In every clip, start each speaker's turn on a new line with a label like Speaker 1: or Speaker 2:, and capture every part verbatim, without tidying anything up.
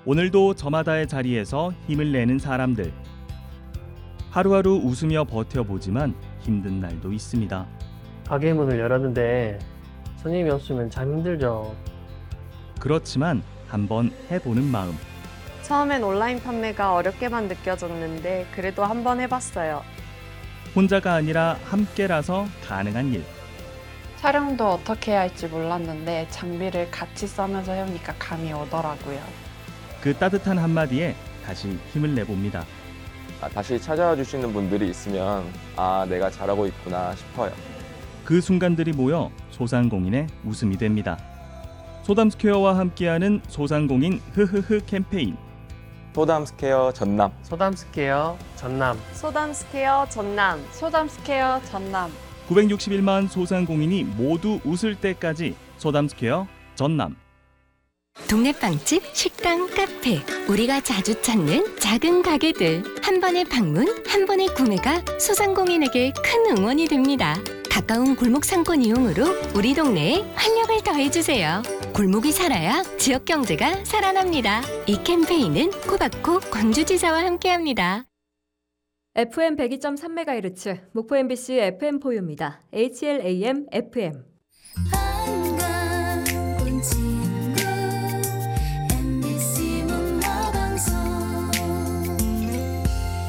Speaker 1: 오늘도 저마다의 자리에서 힘을 내는 사람들. 하루하루 웃으며 버텨보지만 힘든 날도 있습니다.
Speaker 2: 가게 문을 열었는데 손님이 없으면 참 힘들죠.
Speaker 1: 그렇지만 한번 해보는 마음.
Speaker 3: 처음엔 온라인 판매가 어렵게만 느껴졌는데 그래도 한번 해봤어요.
Speaker 1: 혼자가 아니라 함께라서 가능한 일.
Speaker 4: 촬영도 어떻게 해야 할지 몰랐는데 장비를 같이 써면서 해오니까 감이 오더라고요.
Speaker 1: 그 따뜻한 한마디에 다시 힘을 내봅니다.
Speaker 5: 아, 다시 찾아와 주시는 분들이 있으면 아, 내가 잘하고 있구나 싶어요.
Speaker 1: 그 순간들이 모여 소상공인의 웃음이 됩니다. 소담스퀘어와 함께하는 소상공인 흐흐흐 캠페인.
Speaker 5: 소담스퀘어 전남.
Speaker 2: 소담스케어 전남.
Speaker 3: 소담스퀘어 전남.
Speaker 4: 소담스퀘어 전남.
Speaker 1: 구백육십일만 소상공인이 모두 웃을 때까지 소담스퀘어 전남.
Speaker 6: 동네 빵집, 식당, 카페, 우리가 자주 찾는 작은 가게들. 한 번의 방문, 한 번의 구매가 소상공인에게 큰 응원이 됩니다. 가까운 골목 상권 이용으로 우리 동네에 활력을 더해주세요. 골목이 살아야 지역 경제가 살아납니다. 이 캠페인은 코바코 광주지사와 함께합니다.
Speaker 7: 에프엠 백이 점 삼 메가헤르츠 목포 엠비씨 에프엠포유입니다. 에이치엘에이엠 에프엠.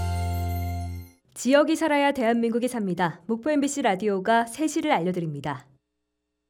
Speaker 7: 지역이 살아야 대한민국이 삽니다. 목포 엠비씨 라디오가 세 시를 알려드립니다.